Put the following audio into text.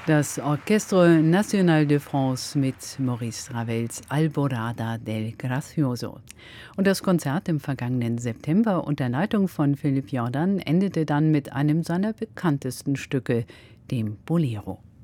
Das Orchestre National de France mit Maurice Ravels Alborada del Gracioso. Und das Konzert im vergangenen September unter Leitung von Philipp Jordan endete dann mit einem seiner bekanntesten Stücke, dem Bolero.